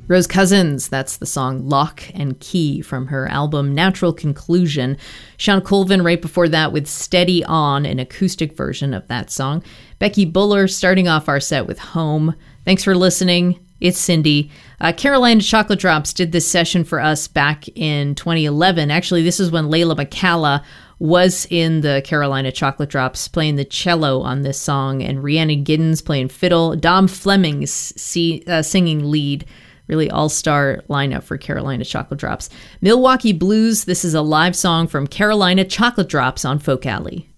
Rose Cousins, that's the song Lock and Key from her album Natural Conclusion. Sean Colvin right before that with Steady On, an acoustic version of that song. Becky Buller starting off our set with Home. Thanks for listening. It's Cindy. Carolina Chocolate Drops did this session for us back in 2011. Actually, this is when Layla McCalla was in the Carolina Chocolate Drops playing the cello on this song, and Rhiannon Giddens playing fiddle. Dom Fleming's singing lead. Really all-star lineup for Carolina Chocolate Drops. Milwaukee Blues, this is a live song from Carolina Chocolate Drops on Folk Alley.